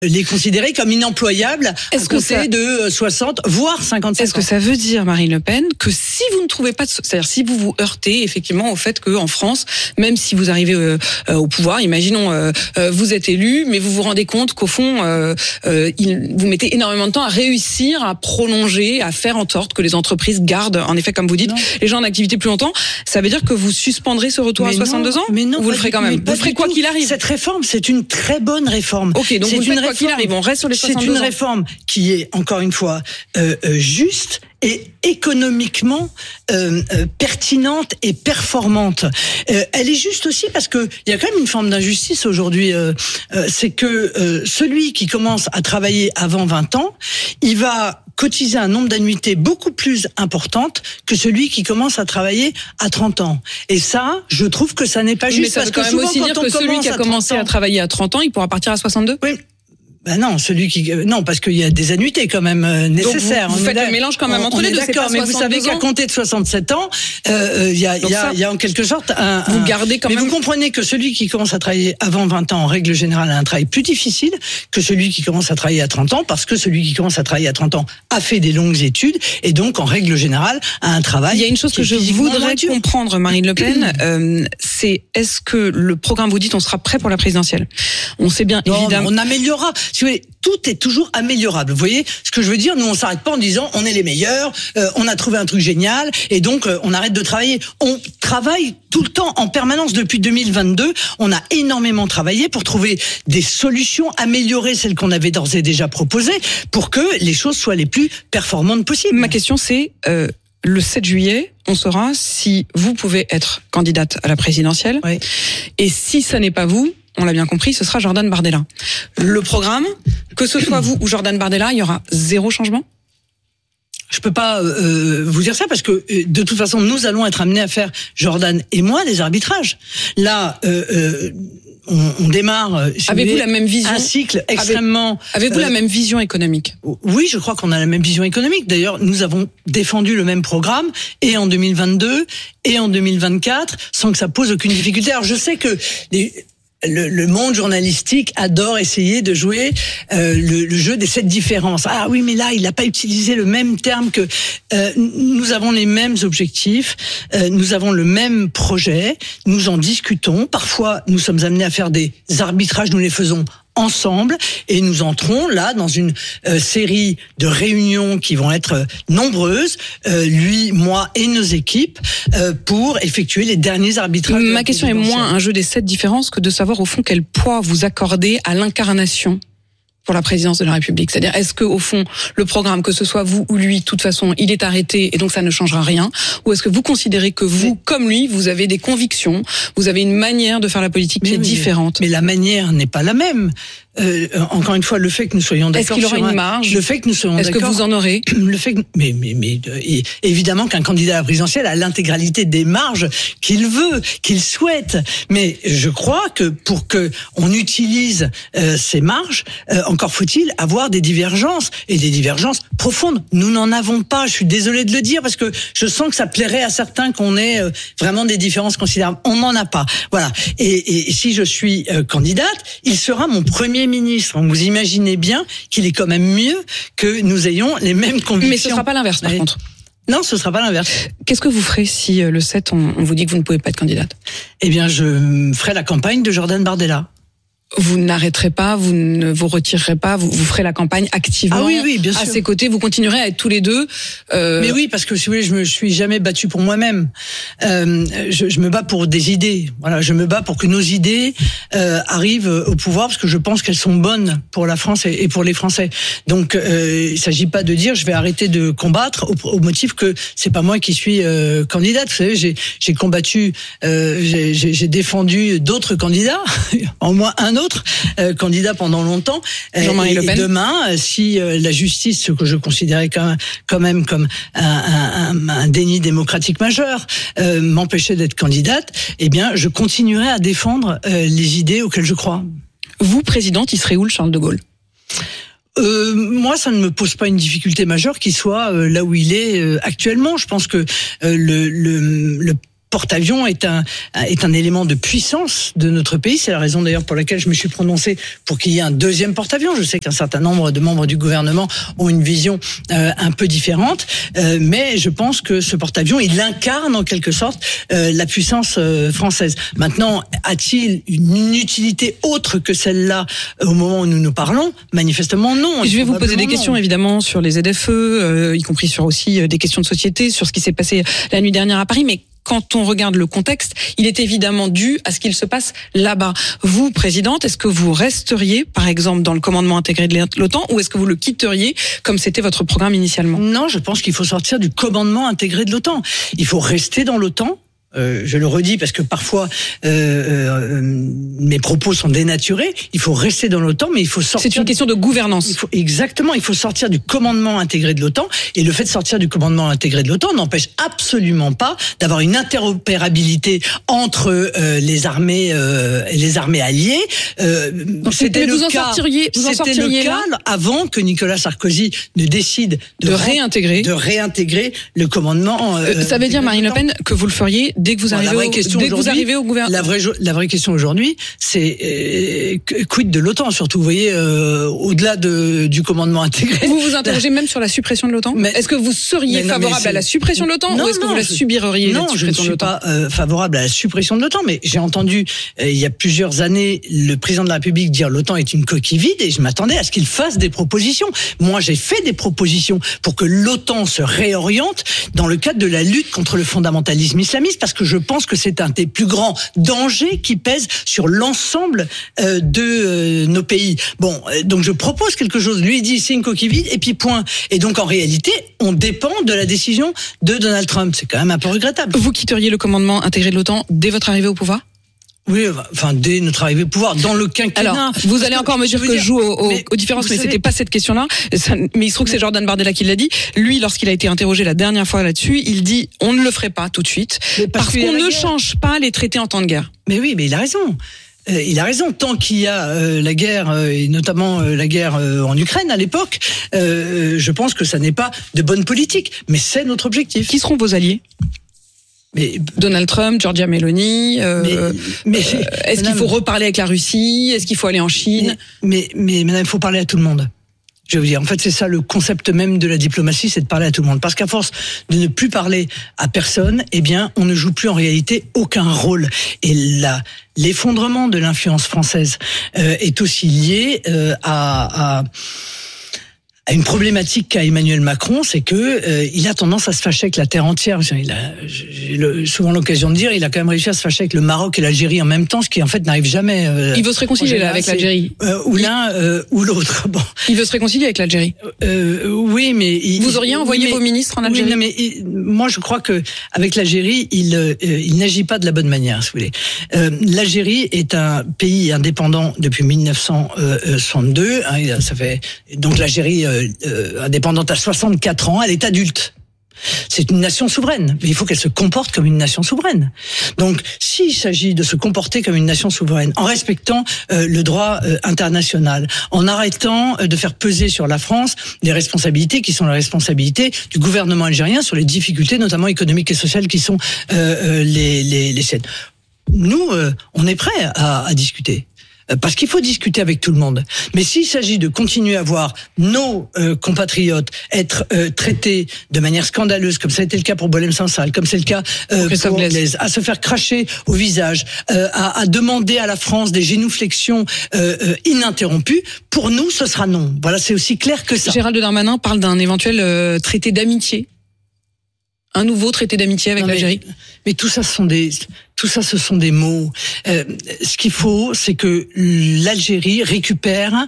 les considérer comme inemployables à compter de 60, voire 55 ans. Est-ce que ça veut dire, Marine Le Pen, que si vous ne trouvez pas, c'est-à-dire si vous vous heurtez effectivement au fait qu'en France, même si vous arrivez au pouvoir, imaginons vous êtes élu, mais vous vous rendez compte qu'au fond, vous mettez énormément de temps à réussir à prolonger, à faire en sorte que les entreprises gardent, en effet, comme vous dites, les gens en activité plus longtemps, ça veut dire que vous suspendrez ce retour à 62 ans? Mais non, ou vous le ferez quand même? Vous le ferez quoi qu'il arrive? Cette réforme, c'est une très bonne réforme. Ok, donc vous le faites quoi qu'il arrive, on reste sur les 62 ans. C'est une réforme qui est, encore une fois, juste et économiquement pertinente et performante. Elle est juste aussi parce que il y a quand même une forme d'injustice aujourd'hui. C'est que celui qui commence à travailler avant 20 ans, il va cotiser un nombre d'annuités beaucoup plus importante que celui qui commence à travailler à 30 ans. Et ça, je trouve que ça n'est pas juste. Mais ça veut quand même aussi dire que celui qui a commencé à travailler à 30 ans, il pourra partir à 62 ? Oui. Ben non, non, parce qu'il y a des annuités quand même nécessaires. Donc vous faites le mélange quand même entre les deux. D'accord, mais vous savez qu'à compter de 67 ans, il y a en quelque sorte vous gardez quand même. Mais vous comprenez que celui qui commence à travailler avant 20 ans, en règle générale, a un travail plus difficile que celui qui commence à travailler à 30 ans, parce que celui qui commence à travailler à 30 ans a fait des longues études et donc, en règle générale, a un travail. Il y a une chose que je voudrais comprendre, Marine Le Pen, c'est est-ce que le programme, vous dites, on sera prêt pour la présidentielle? On sait bien, évidemment. On améliorera. Si vous voulez, tout est toujours améliorable. Vous voyez ce que je veux dire? Nous, on s'arrête pas en disant on est les meilleurs, on a trouvé un truc génial et donc on arrête de travailler. On travaille tout le temps, en permanence. Depuis 2022, on a énormément travaillé pour trouver des solutions, améliorer celles qu'on avait d'ores et déjà proposées pour que les choses soient les plus performantes possibles. Ma question, c'est le 7 juillet, on saura si vous pouvez être candidate à la présidentielle. Oui. Et si ça n'est pas vous, on l'a bien compris, ce sera Jordan Bardella. Le programme, que ce soit vous ou Jordan Bardella, il y aura zéro changement? Je peux pas vous dire ça parce que de toute façon, nous allons être amenés à faire, Jordan et moi, des arbitrages. Là, on démarre. Avez-vous la même vision? Un cycle extrêmement. Avez-vous la même vision économique? Oui, je crois qu'on a la même vision économique. D'ailleurs, nous avons défendu le même programme et en 2022 et en 2024 sans que ça pose aucune difficulté. Alors, je sais que le monde journalistique adore essayer de jouer le jeu des 7 différences. Ah oui, mais là, il n'a pas utilisé le même terme que... nous avons les mêmes objectifs, nous avons le même projet, nous en discutons. Parfois, nous sommes amenés à faire des arbitrages, nous les faisons ensemble et nous entrons là dans une série de réunions qui vont être nombreuses, lui, moi et nos équipes, pour effectuer les derniers arbitrages. Ma question est moins un jeu des 7 différences que de savoir au fond quel poids vous accordez à l'incarnation pour la présidence de la République. C'est-à-dire, est-ce que au fond, le programme, que ce soit vous ou lui, de toute façon, il est arrêté et donc ça ne changera rien? Ou est-ce que vous considérez que vous, comme lui, vous avez des convictions, vous avez une manière de faire la politique qui est différente? Mais la manière n'est pas la même. Encore une fois, le fait que nous soyons d'accord. Est-ce qu'il aura une marge? Le fait que nous soyons d'accord. Est-ce que vous en aurez? Le fait que, mais évidemment qu'un candidat à la présidentielle a l'intégralité des marges qu'il veut, qu'il souhaite. Mais je crois que pour que on utilise ces marges, encore faut-il avoir des divergences et des divergences profondes. Nous n'en avons pas. Je suis désolé de le dire parce que je sens que ça plairait à certains qu'on ait vraiment des différences considérables. On n'en a pas. Voilà. Et si je suis candidate, il sera mon premier ministre. Vous imaginez bien qu'il est quand même mieux que nous ayons les mêmes convictions. Mais ce ne sera pas l'inverse, par contre. Non, ce sera pas l'inverse. Qu'est-ce que vous ferez si le 7, on vous dit que vous ne pouvez pas être candidate? Eh bien, je ferai la campagne de Jordan Bardella. Vous n'arrêterez pas, vous ne vous retirerez pas, vous ferez la campagne activement bien sûr. À ses côtés, vous continuerez à être tous les deux. Mais oui, parce que si vous voulez, je me suis jamais battu pour moi-même. Je me bats pour des idées. Voilà, je me bats pour que nos idées arrivent au pouvoir, parce que je pense qu'elles sont bonnes pour la France et pour les Français. Donc, il s'agit pas de dire je vais arrêter de combattre au motif que c'est pas moi qui suis candidate. Vous savez, j'ai combattu, j'ai défendu d'autres candidats, en moins un autre candidat pendant longtemps. Jean-Marie Le Pen. Et demain, si la justice, ce que je considérais quand même comme un déni démocratique majeur, m'empêchait d'être candidate, eh bien, je continuerai à défendre les idées auxquelles je crois. Vous, présidente, il serait où le Charles de Gaulle? Moi, ça ne me pose pas une difficulté majeure qu'il soit là où il est actuellement. Je pense que le porte-avions est un élément de puissance de notre pays. C'est la raison d'ailleurs pour laquelle je me suis prononcé pour qu'il y ait un deuxième porte-avions. Je sais qu'un certain nombre de membres du gouvernement ont une vision un peu différente, mais je pense que ce porte-avions, il incarne en quelque sorte la puissance française. Maintenant, a-t-il une utilité autre que celle-là au moment où nous parlons? Manifestement non. Je vais vous poser des questions évidemment sur les ZFE, y compris sur aussi des questions de société, sur ce qui s'est passé la nuit dernière à Paris, mais quand on regarde le contexte, il est évidemment dû à ce qu'il se passe là-bas. Vous, présidente, est-ce que vous resteriez, par exemple, dans le commandement intégré de l'OTAN, ou est-ce que vous le quitteriez, comme c'était votre programme initialement? Non, je pense qu'il faut sortir du commandement intégré de l'OTAN. Il faut rester dans l'OTAN. Je le redis parce que parfois mes propos sont dénaturés. Il faut rester dans l'OTAN, mais il faut sortir. C'est une question de gouvernance. Exactement, il faut sortir du commandement intégré de l'OTAN. Et le fait de sortir du commandement intégré de l'OTAN n'empêche absolument pas d'avoir une interopérabilité entre les armées alliées. C'était le cas. C'était le cas avant que Nicolas Sarkozy ne décide de réintégrer le commandement. Ça veut dire, Marine Le Pen, que vous le feriez dès que vous arrivez au gouvernement. La vraie question aujourd'hui, c'est quid de l'OTAN, surtout, vous voyez, au-delà du commandement intégré. Vous vous interrogez même sur la suppression de l'OTAN? Est-ce que vous seriez favorable à la suppression de l'OTAN, ou est-ce que vous la subiriez? Non, je ne suis pas favorable à la suppression de l'OTAN, mais j'ai entendu il y a plusieurs années le président de la République dire l'OTAN est une coquille vide, et je m'attendais à ce qu'il fasse des propositions. Moi, j'ai fait des propositions pour que l'OTAN se réoriente dans le cadre de la lutte contre le fondamentalisme islamiste, parce que je pense que c'est un des plus grands dangers qui pèsent sur l'ensemble de nos pays. Bon, donc je propose quelque chose. Lui, il dit c'est une coquille vide, et puis point. Et donc en réalité, on dépend de la décision de Donald Trump. C'est quand même un peu regrettable. Vous quitteriez le commandement intégré de l'OTAN dès votre arrivée au pouvoir? Oui, enfin, dès notre arrivée au pouvoir, dans le quinquennat. Alors, vous allez encore me dire que je joue aux différences, mais c'était pas cette question-là. Mais il se trouve que c'est Jordan Bardella qui l'a dit. Lui, lorsqu'il a été interrogé la dernière fois là-dessus, il dit on ne le ferait pas tout de suite, parce qu'on ne change pas les traités en temps de guerre. Mais oui, mais il a raison. Il a raison. Tant qu'il y a la guerre, et notamment la guerre en Ukraine à l'époque, je pense que ça n'est pas de bonne politique. Mais c'est notre objectif. Qui seront vos alliés? Donald Trump, Giorgia Meloni. Est-ce qu'il faut reparler avec la Russie? Est-ce qu'il faut aller en Chine? Mais madame, il faut parler à tout le monde. Je vais vous dire, en fait, c'est ça le concept même de la diplomatie, c'est de parler à tout le monde. Parce qu'à force de ne plus parler à personne, eh bien, on ne joue plus en réalité aucun rôle. Et l'effondrement de l'influence française est aussi lié à une problématique qu'a Emmanuel Macron, c'est que il a tendance à se fâcher avec la terre entière. J'ai souvent l'occasion de dire, il a quand même réussi à se fâcher avec le Maroc et l'Algérie en même temps, ce qui en fait n'arrive jamais. Il veut se réconcilier là avec l'Algérie. Ou l'un ou l'autre. Bon. Il veut se réconcilier avec l'Algérie. Oui, mais vous auriez envoyé vos ministres en Algérie? Oui, mais moi je crois que avec l'Algérie, il n'agit pas de la bonne manière, si vous voulez. L'Algérie est un pays indépendant depuis 1962. Ça fait donc l'Algérie indépendante à 64 ans, elle est adulte. C'est une nation souveraine, mais il faut qu'elle se comporte comme une nation souveraine. Donc, s'il s'agit de se comporter comme une nation souveraine, en respectant le droit international, en arrêtant de faire peser sur la France des responsabilités qui sont la responsabilité du gouvernement algérien sur les difficultés, notamment économiques et sociales, qui sont les siennes. Nous, on est prêts à discuter. Parce qu'il faut discuter avec tout le monde. Mais s'il s'agit de continuer à voir nos compatriotes être traités de manière scandaleuse, comme ça a été le cas pour Boualem Sansal, comme c'est le cas pour les, à se faire cracher au visage, à demander à la France des génuflexions ininterrompues, pour nous, ce sera non. Voilà, c'est aussi clair que ça. Gérald Darmanin parle d'un éventuel traité d'amitié. Un nouveau traité d'amitié avec l'Algérie. Mais tout ça, ce sont des mots. Ce qu'il faut, c'est que l'Algérie récupère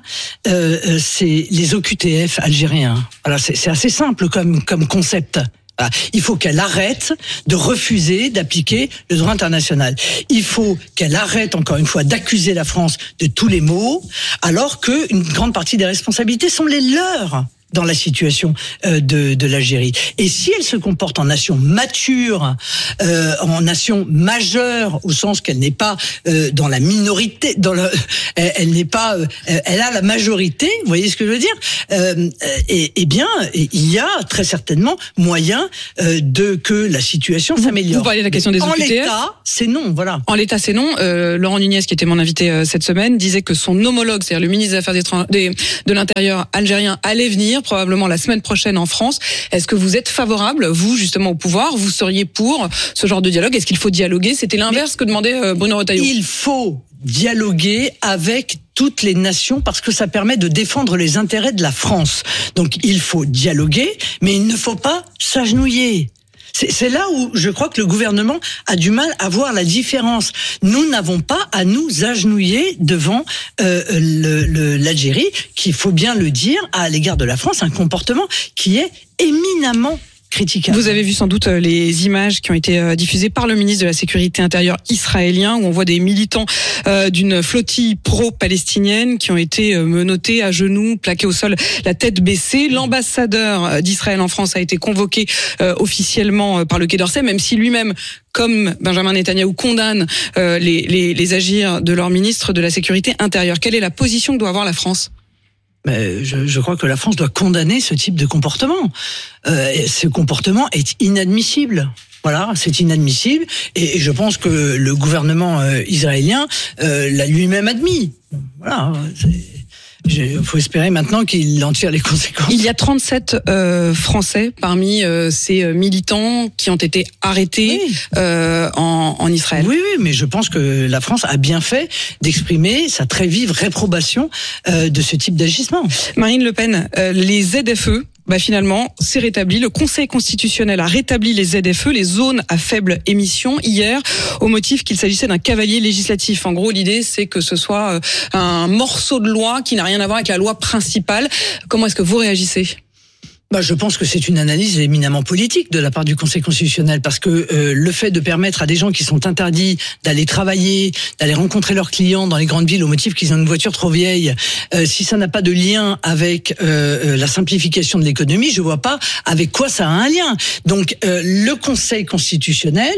les OQTF algériens. Voilà, c'est assez simple comme concept. Il faut qu'elle arrête de refuser d'appliquer le droit international. Il faut qu'elle arrête, encore une fois, d'accuser la France de tous les maux, alors qu'une grande partie des responsabilités sont les leurs. dans la situation de l'Algérie. Et si elle se comporte en nation mature, en nation majeure, au sens qu'elle n'est pas dans la minorité, elle n'est pas, elle a la majorité. Vous voyez ce que je veux dire ? Et bien, il y a très certainement moyen que la situation s'améliore. Vous parlez de la question des OQTF. En l'état, c'est non. Voilà. En l'état, c'est non. Laurent Nunez, qui était mon invité cette semaine, disait que son homologue, c'est-à-dire le ministre des Affaires de l'Intérieur algérien, allait venir probablement la semaine prochaine en France. Est-ce que vous êtes favorable, vous, justement, au pouvoir ? Vous seriez pour ce genre de dialogue ? Est-ce qu'il faut dialoguer ? C'était l'inverse que demandait Bruno Retailleau. Il faut dialoguer avec toutes les nations parce que ça permet de défendre les intérêts de la France. Donc il faut dialoguer, mais il ne faut pas s'agenouiller. C'est là où je crois que le gouvernement a du mal à voir la différence. Nous n'avons pas à nous agenouiller devant l'Algérie, qui, il faut bien le dire, a à l'égard de la France un comportement qui est éminemment critiquable. Vous avez vu sans doute les images qui ont été diffusées par le ministre de la Sécurité intérieure israélien, où on voit des militants d'une flottille pro-palestinienne qui ont été menottés à genoux, plaqués au sol, la tête baissée. L'ambassadeur d'Israël en France a été convoqué officiellement par le Quai d'Orsay, même si lui-même, comme Benjamin Netanyahou, condamne les agirs de leur ministre de la Sécurité intérieure. Quelle est la position que doit avoir la France ? Je crois que la France doit condamner ce type de comportement. Ce comportement est inadmissible. Voilà, c'est inadmissible. Et je pense que le gouvernement israélien l'a lui-même admis. Voilà. Il faut espérer maintenant qu'il en tire les conséquences. Il y a 37 Français parmi ces militants qui ont été arrêtés en Israël. Oui, mais je pense que la France a bien fait d'exprimer sa très vive réprobation de ce type d'agissement. Marine Le Pen, les ZFE, finalement, c'est rétabli. Le Conseil constitutionnel a rétabli les ZFE, les zones à faible émission, hier, au motif qu'il s'agissait d'un cavalier législatif. En gros, l'idée, c'est que ce soit un morceau de loi qui n'a rien à voir avec la loi principale. Comment est-ce que vous réagissez ? Je pense que c'est une analyse éminemment politique de la part du Conseil constitutionnel, parce que le fait de permettre à des gens qui sont interdits d'aller travailler, d'aller rencontrer leurs clients dans les grandes villes au motif qu'ils ont une voiture trop vieille, si ça n'a pas de lien avec la simplification de l'économie, je vois pas avec quoi ça a un lien. Donc le Conseil constitutionnel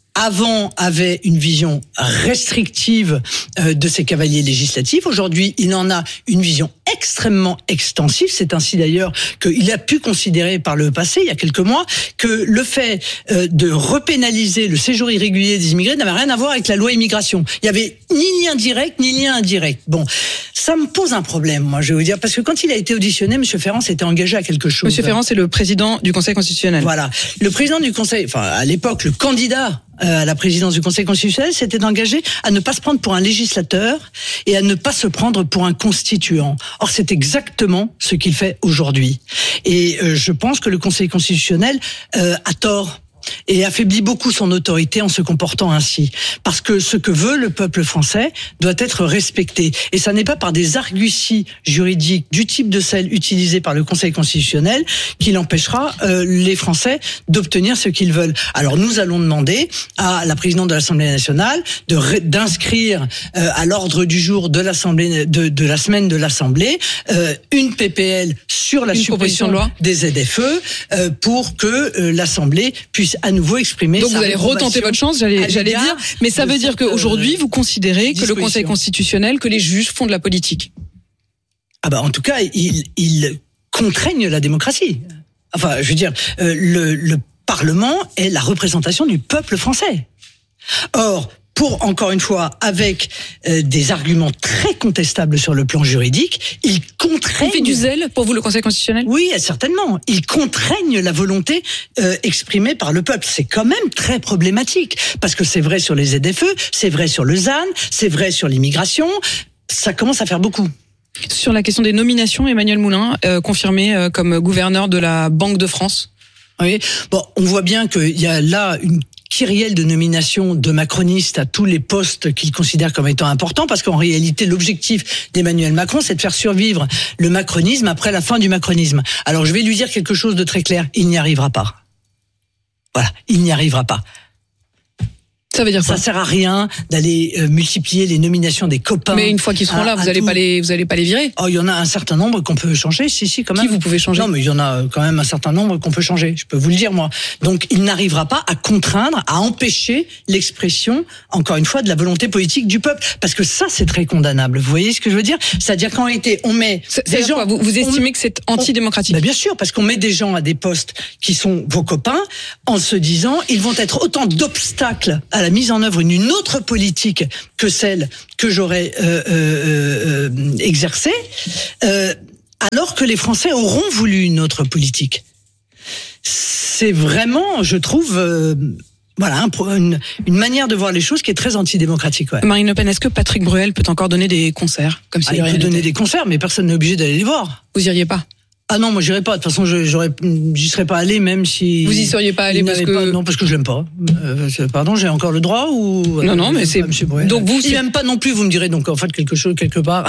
avant avait une vision restrictive de ces cavaliers législatifs. Aujourd'hui, il en a une vision extrêmement extensive. C'est ainsi d'ailleurs qu'il a pu considérer par le passé, il y a quelques mois, que le fait de repénaliser le séjour irrégulier des immigrés n'avait rien à voir avec la loi immigration. Il y avait ni lien direct, ni lien indirect. Bon, ça me pose un problème, moi, je vais vous dire, parce que quand il a été auditionné, M. Ferrand s'était engagé à quelque chose. M. Ferrand, c'est le président du Conseil constitutionnel. Voilà. Le président du Conseil, à l'époque, le candidat à la présidence du Conseil constitutionnel s'était engagé à ne pas se prendre pour un législateur et à ne pas se prendre pour un constituant. Or, c'est exactement ce qu'il fait aujourd'hui. Et je pense que le Conseil constitutionnel a tort et affaiblit beaucoup son autorité en se comportant ainsi. Parce que ce que veut le peuple français doit être respecté. Et ça n'est pas par des arguties juridiques du type de celles utilisées par le Conseil constitutionnel qu'il empêchera les Français d'obtenir ce qu'ils veulent. Alors nous allons demander à la présidente de l'Assemblée nationale d'inscrire à l'ordre du jour de l'Assemblée de la semaine de l'Assemblée une PPL sur la suppression de loi des ZFE pour que l'Assemblée puisse à nouveau exprimer. Donc vous allez retenter votre chance, j'allais dire, mais ça veut dire qu'aujourd'hui vous considérez que le Conseil constitutionnel, que les juges font de la politique. En tout cas, ils contraignent la démocratie. Enfin, je veux dire, le Parlement est la représentation du peuple français. Or, encore une fois, avec des arguments très contestables sur le plan juridique, ils contraignent... Il fait du zèle pour vous, le Conseil constitutionnel ? Oui, certainement. Ils contraignent la volonté exprimée par le peuple. C'est quand même très problématique, parce que c'est vrai sur les ZFE, c'est vrai sur le ZAN, c'est vrai sur l'immigration, ça commence à faire beaucoup. Sur la question des nominations, Emmanuel Moulin, confirmé comme gouverneur de la Banque de France. Oui, on voit bien qu'il y a là une kyrielle de nomination de macronistes à tous les postes qu'ils considèrent comme étant importants, parce qu'en réalité, l'objectif d'Emmanuel Macron, c'est de faire survivre le macronisme après la fin du macronisme. Alors, je vais lui dire quelque chose de très clair, il n'y arrivera pas. Voilà, il n'y arrivera pas. Ça veut dire quoi ? Ça sert à rien d'aller multiplier les nominations des copains. Mais une fois qu'ils seront là, vous allez pas les virer ? Oh, il y en a un certain nombre qu'on peut changer, si, quand même. Qui vous pouvez changer ? Non, mais il y en a quand même un certain nombre qu'on peut changer. Je peux vous le dire, moi. Donc, il n'arrivera pas à contraindre, à empêcher l'expression, encore une fois, de la volonté politique du peuple. Parce que ça, c'est très condamnable. Vous voyez ce que je veux dire ? C'est-à-dire qu'en réalité, on met des gens... Quoi, vous estimez que c'est antidémocratique ? Bien sûr, parce qu'on met des gens à des postes qui sont vos copains, en se disant, ils vont être autant d'obstacles à la mise en œuvre d'une autre politique que celle que j'aurais exercée, alors que les Français auront voulu une autre politique. C'est vraiment, je trouve... Voilà, une manière de voir les choses qui est très antidémocratique. Ouais. Marine Le Pen, est-ce que Patrick Bruel peut encore donner des concerts comme il peut donner des concerts, mais personne n'est obligé d'aller les voir. Vous iriez pas ? Ah non, moi j'irais pas. De toute façon, j'y serais pas allé, même si. Vous y seriez pas allé parce que non, parce que je l'aime pas. Pardon, j'ai encore le droit ou non, mais c'est donc vous. Il m'aime pas non plus. Vous me direz donc en fait quelque chose quelque part.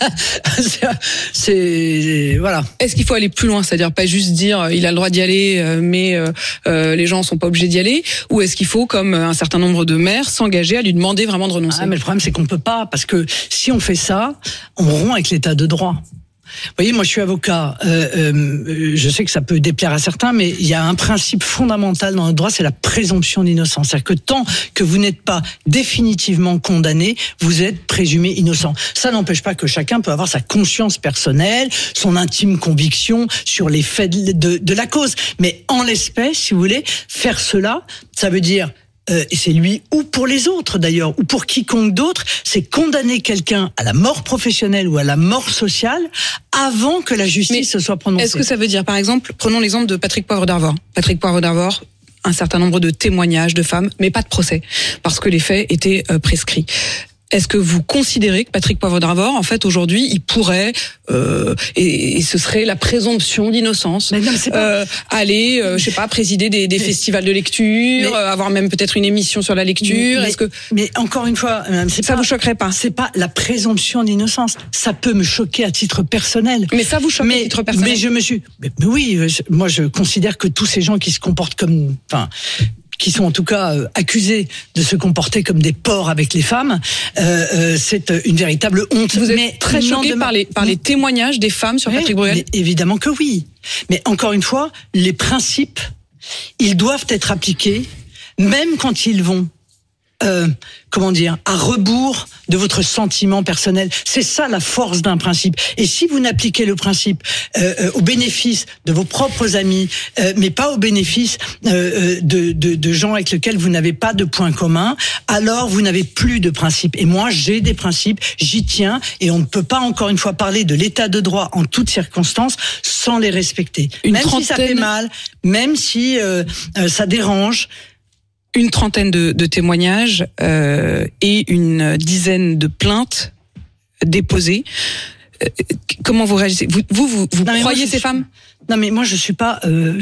c'est voilà. Est-ce qu'il faut aller plus loin, c'est-à-dire pas juste dire il a le droit d'y aller, mais les gens sont pas obligés d'y aller, ou est-ce qu'il faut, comme un certain nombre de maires, s'engager à lui demander vraiment de renoncer ? Mais le problème c'est qu'on peut pas, parce que si on fait ça, on rompt avec l'état de droit. Vous voyez, moi je suis avocat, je sais que ça peut déplaire à certains, mais il y a un principe fondamental dans le droit, c'est la présomption d'innocence. C'est-à-dire que tant que vous n'êtes pas définitivement condamné, vous êtes présumé innocent. Ça n'empêche pas que chacun peut avoir sa conscience personnelle, son intime conviction sur les faits de la cause. Mais en l'espèce, si vous voulez, faire cela, ça veut dire... et c'est lui ou pour les autres d'ailleurs, ou pour quiconque d'autre, c'est condamner quelqu'un à la mort professionnelle ou à la mort sociale avant que la justice se soit prononcée. Est-ce que ça veut dire, par exemple, prenons l'exemple de Patrick Poivre d'Arvor. Patrick Poivre d'Arvor, un certain nombre de témoignages de femmes, mais pas de procès, parce que les faits étaient prescrits. Est-ce que vous considérez que Patrick Poivre d'Arvor, en fait, aujourd'hui, il pourrait, et ce serait la présomption d'innocence, aller, je sais pas, présider des festivals de lecture, avoir même peut-être une émission sur la lecture. Mais encore une fois, ça vous choquerait pas ? C'est pas la présomption d'innocence. Ça peut me choquer à titre personnel. Mais ça vous choque à titre personnel ? Mais je me suis, mais oui, moi je considère que tous ces gens qui se comportent comme, qui sont en tout cas accusés de se comporter comme des porcs avec les femmes, c'est une véritable honte. Vous êtes très choqué par les témoignages des femmes sur Patrick Bruel ? Évidemment que oui. Mais encore une fois, les principes, ils doivent être appliqués, même quand ils vont à rebours de votre sentiment personnel. C'est ça la force d'un principe. Et si vous n'appliquez le principe au bénéfice de vos propres amis, mais pas au bénéfice de gens avec lesquels vous n'avez pas de points communs, alors vous n'avez plus de principe. Et moi, j'ai des principes, j'y tiens, et on ne peut pas encore une fois parler de l'état de droit en toutes circonstances sans les respecter. Si ça fait mal, même si ça dérange. Une trentaine de témoignages et une dizaine de plaintes déposées. Comment vous réagissez ? Vous croyez ces femmes ? Non, mais moi je suis pas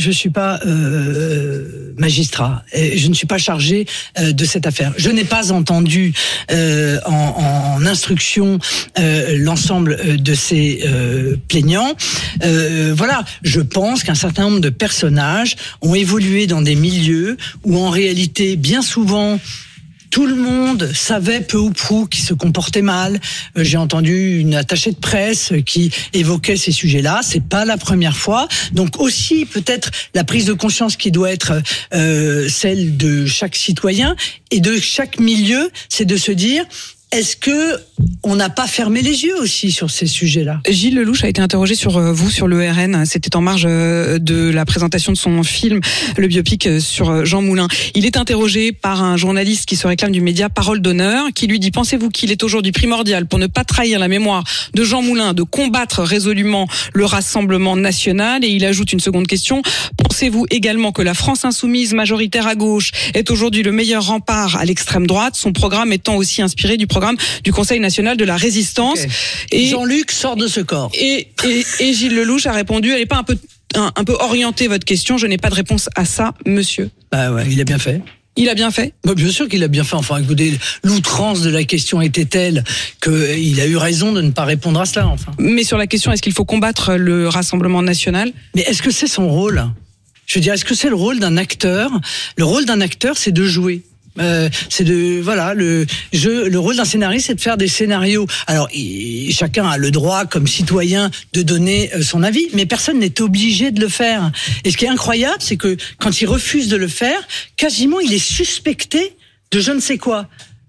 magistrat. Et je ne suis pas chargé de cette affaire. Je n'ai pas entendu en instruction l'ensemble de ces plaignants. Voilà, je pense qu'un certain nombre de personnages ont évolué dans des milieux où en réalité, bien souvent, tout le monde savait peu ou prou qu'ils se comportaient mal. J'ai entendu une attachée de presse qui évoquait ces sujets-là. C'est pas la première fois. Donc aussi peut-être la prise de conscience qui doit être celle de chaque citoyen et de chaque milieu, c'est de se dire: est-ce que on n'a pas fermé les yeux aussi sur ces sujets-là ? Gilles Lellouche a été interrogé sur vous, sur le RN. C'était en marge de la présentation de son film, le biopic sur Jean Moulin. Il est interrogé par un journaliste qui se réclame du média Parole d'honneur, qui lui dit: pensez-vous qu'il est aujourd'hui primordial, pour ne pas trahir la mémoire de Jean Moulin, de combattre résolument le Rassemblement national ? Et il ajoute une seconde question: pensez-vous également que la France insoumise, majoritaire à gauche, est aujourd'hui le meilleur rempart à l'extrême droite, son programme étant aussi inspiré du programme du Conseil national de la résistance? Okay. Et Jean-Luc sort de ce corps. Et Gilles Lellouche a répondu: elle n'est pas un peu orientée votre question, je n'ai pas de réponse à ça, monsieur. Bah ouais, il a bien fait. Il a bien fait ? Bah bien sûr qu'il a bien fait. Enfin, écoutez, l'outrance de la question était telle qu'il a eu raison de ne pas répondre à cela. Enfin. Mais sur la question, est-ce qu'il faut combattre le Rassemblement national ? Mais est-ce que c'est son rôle ? Je veux dire, est-ce que c'est le rôle d'un acteur ? Le rôle d'un acteur, c'est de jouer. Le rôle d'un scénariste, c'est de faire des scénarios. Alors, chacun a le droit, comme citoyen, de donner son avis, mais personne n'est obligé de le faire. Et ce qui est incroyable, c'est que quand il refuse de le faire, quasiment, il est suspecté de je ne sais quoi.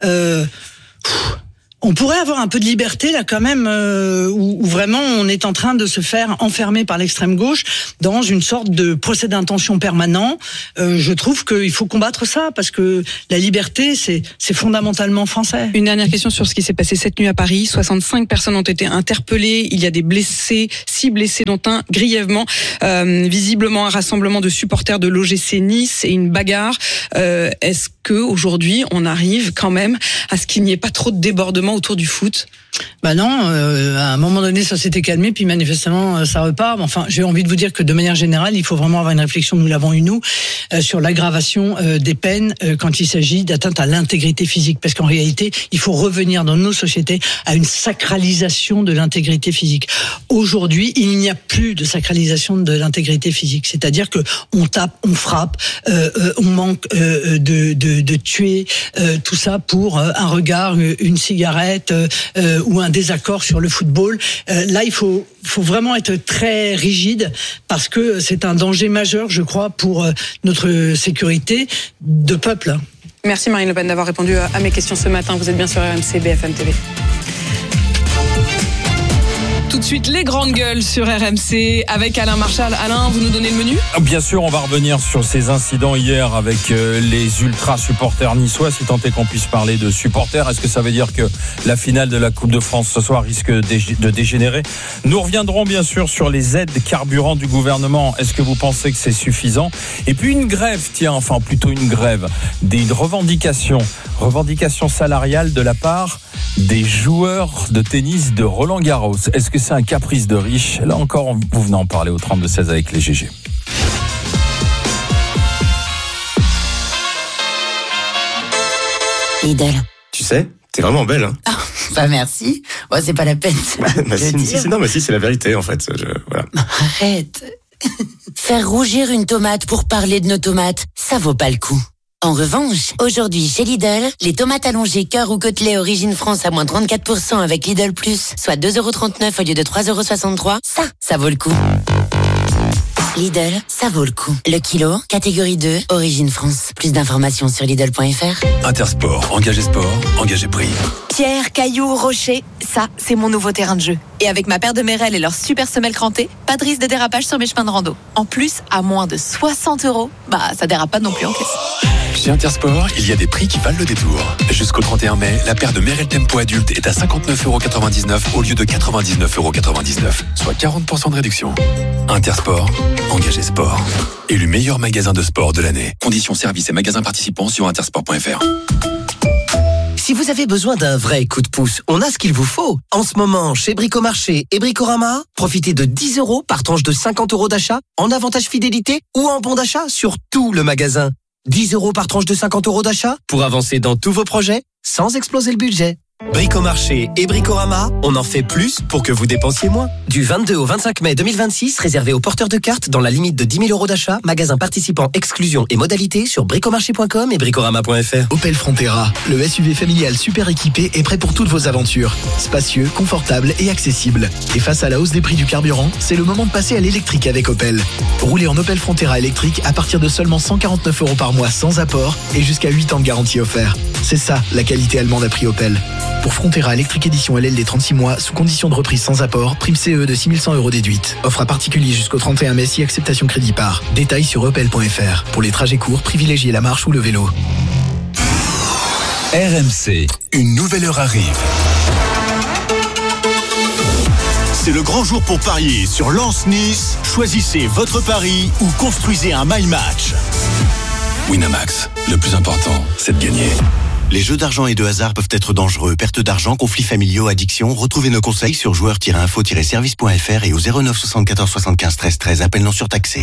On pourrait avoir un peu de liberté là quand même, où vraiment on est en train de se faire enfermer par l'extrême gauche dans une sorte de procès d'intention permanent. Je trouve qu'il faut combattre ça parce que la liberté c'est fondamentalement français. Une dernière question sur ce qui s'est passé cette nuit à Paris. 65 personnes ont été interpellées. Il y a des blessés, 6 blessés dont un grièvement. Visiblement un rassemblement de supporters de l'OGC Nice et une bagarre. Est-ce que aujourd'hui on arrive quand même à ce qu'il n'y ait pas trop de débordements autour du foot? Bah non, à un moment donné ça s'était calmé, puis manifestement ça repart. Enfin, j'ai envie de vous dire que de manière générale, il faut vraiment avoir une réflexion, nous l'avons eu nous, sur l'aggravation des peines quand il s'agit d'atteinte à l'intégrité physique, parce qu'en réalité, il faut revenir dans nos sociétés à une sacralisation de l'intégrité physique. Aujourd'hui, il n'y a plus de sacralisation de l'intégrité physique, c'est-à-dire que on tape, on frappe, on manque de tuer, tout ça pour un regard, une cigarette ou un désaccord sur le football. Là, il faut vraiment être très rigide parce que c'est un danger majeur, je crois, pour notre sécurité de peuple. Merci Marine Le Pen d'avoir répondu à mes questions ce matin. Vous êtes bien sur RMC BFM TV. Tout de suite, les grandes gueules sur RMC avec Alain Marchal. Alain, vous nous donnez le menu ? Bien sûr, on va revenir sur ces incidents hier avec les ultra supporters niçois, si tant est qu'on puisse parler de supporters. Est-ce que ça veut dire que la finale de la Coupe de France ce soir risque de dégénérer ? Nous reviendrons bien sûr sur les aides carburant du gouvernement. Est-ce que vous pensez que c'est suffisant ? Et puis une grève, une grève, des revendications salariales de la part des joueurs de tennis de Roland-Garros. Est-ce que c'est un caprice de riche ? Là encore, vous venez en parler au 32-16 avec les GG. Lidl. Tu sais, t'es vraiment belle, hein. Ah, bah merci. Bon, c'est pas la peine. Si, c'est la vérité, en fait. Voilà. Arrête. Faire rougir une tomate pour parler de nos tomates, ça vaut pas le coup. En revanche, aujourd'hui chez Lidl, les tomates allongées cœur ou côtelées origine France à moins 34% avec Lidl Plus, soit 2,39€ au lieu de 3,63€, ça vaut le coup. Lidl, ça vaut le coup. Le kilo, catégorie 2, origine France. Plus d'informations sur Lidl.fr. Intersport, engagé sport, engagé prix. Pierre, cailloux, rocher, ça, c'est mon nouveau terrain de jeu. Et avec ma paire de Merrell et leurs super semelles crantées, pas de risque de dérapage sur mes chemins de rando. En plus, à moins de 60€, ça dérape pas non plus en caisse. Chez Intersport, il y a des prix qui valent le détour. Jusqu'au 31 mai, la paire de Merrell Tempo adulte est à 59,99€ au lieu de 99,99€, soit 40% de réduction. Intersport, engagé sport. Élu meilleur magasin de sport de l'année. Conditions services et magasins participants sur intersport.fr. Si vous avez besoin d'un vrai coup de pouce, on a ce qu'il vous faut. En ce moment, chez Bricomarché et Bricorama, profitez de 10€ par tranche de 50€ d'achat, en avantage fidélité ou en bon d'achat sur tout le magasin. 10€ par tranche de 50€ d'achat pour avancer dans tous vos projets sans exploser le budget. Bricomarché et Bricorama, on en fait plus pour que vous dépensiez moins. Du 22 au 25 mai 2026, réservé aux porteurs de cartes dans la limite de 10 000€ d'achat, magasin participant, exclusion et modalités sur bricomarché.com et bricorama.fr. Opel Frontera, le SUV familial super équipé est prêt pour toutes vos aventures. Spacieux, confortable et accessible. Et face à la hausse des prix du carburant, c'est le moment de passer à l'électrique avec Opel. Roulez en Opel Frontera électrique à partir de seulement 149€ par mois sans apport et jusqu'à 8 ans de garantie offerte. C'est ça, la qualité allemande à prix Opel. Pour Frontera électrique édition LL des 36 mois, sous condition de reprise sans apport, prime CE de 6100€ déduite. Offre à particulier jusqu'au 31 mai si acceptation crédit par. Détails sur opel.fr. Pour les trajets courts, privilégiez la marche ou le vélo. RMC, une nouvelle heure arrive. C'est le grand jour pour parier sur Lens-Nice. Choisissez votre pari ou construisez un my match. Winamax, le plus important, c'est de gagner. Les jeux d'argent et de hasard peuvent être dangereux. Perte d'argent, conflits familiaux, addiction. Retrouvez nos conseils sur joueurs-info-service.fr et au 09 74 75 13 13. Appel non surtaxé.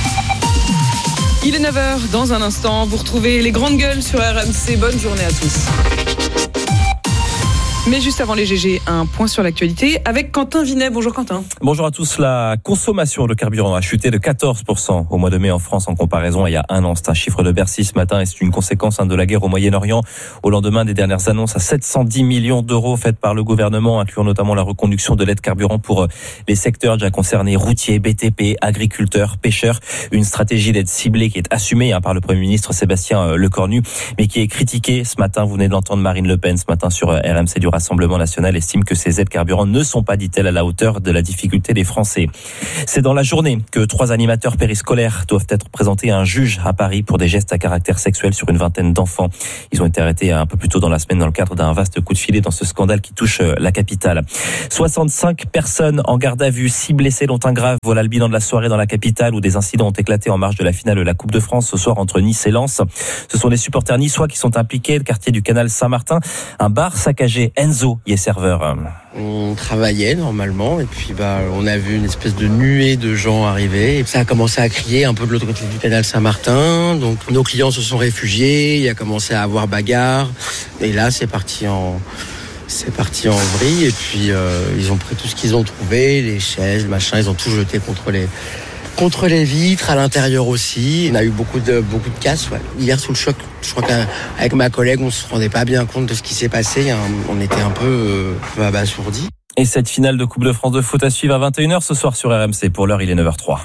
Il est 9h. Dans un instant, vous retrouvez les grandes gueules sur RMC. Bonne journée à tous. Mais juste avant les GG, un point sur l'actualité avec Quentin Vinet. Bonjour Quentin. Bonjour à tous. La consommation de carburant a chuté de 14% au mois de mai en France en comparaison à il y a un an. C'est un chiffre de Bercy ce matin et c'est une conséquence de la guerre au Moyen-Orient au lendemain des dernières annonces à 710 millions d'euros faites par le gouvernement, incluant notamment la reconduction de l'aide carburant pour les secteurs déjà concernés, routiers, BTP, agriculteurs, pêcheurs. Une stratégie d'aide ciblée qui est assumée par le Premier ministre Sébastien Lecornu, mais qui est critiquée ce matin. Vous venez d'entendre Marine Le Pen ce matin sur RMC du Rassemblement national estime que ces aides carburant ne sont pas, dit-elle, à la hauteur de la difficulté des Français. C'est dans la journée que 3 animateurs périscolaires doivent être présentés à un juge à Paris pour des gestes à caractère sexuel sur une vingtaine d'enfants. Ils ont été arrêtés un peu plus tôt dans la semaine dans le cadre d'un vaste coup de filet dans ce scandale qui touche la capitale. 65 personnes en garde à vue, 6 blessés dont un grave. Voilà le bilan de la soirée dans la capitale où des incidents ont éclaté en marge de la finale de la Coupe de France ce soir entre Nice et Lens. Ce sont des supporters niçois qui sont impliqués, le quartier du canal Saint-Martin. Un bar saccagé, Enzo y est serveur. On travaillait normalement et puis on a vu une espèce de nuée de gens arriver. Et ça a commencé à crier un peu de l'autre côté du canal Saint-Martin. Donc nos clients se sont réfugiés, il a commencé à avoir bagarre. Et là c'est parti en vrille et puis ils ont pris tout ce qu'ils ont trouvé, les chaises, le machin, ils ont tout jeté contre les vitres, à l'intérieur aussi. On a eu beaucoup de casse. Ouais. Hier, sous le choc, je crois qu'avec ma collègue, on se rendait pas bien compte de ce qui s'est passé. On était un peu abasourdis. Et cette finale de Coupe de France de foot à suivre à 21h ce soir sur RMC. Pour l'heure, il est 9h03.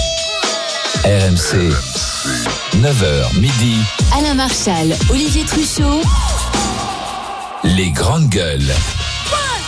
RMC, 9h, midi. Alain Marchal, Olivier Truchot. Les grandes gueules.